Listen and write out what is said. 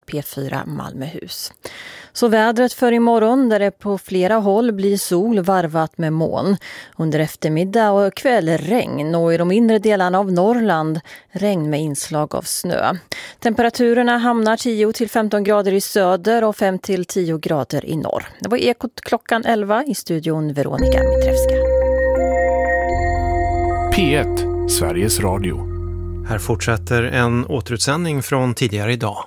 P4 Malmöhus. Så vädret för imorgon, där det på flera håll blir sol varvat med moln. Under eftermiddag och kväll regn, och i de inre delarna av Norrland regn med inslag av snö. Temperaturerna hamnar 10-15 grader i söder och 5-10 grader i norr. Det var Ekot klockan 11, i studion Veronica Mitrevska. P1, Sveriges Radio. Här fortsätter en återutsändning från tidigare idag.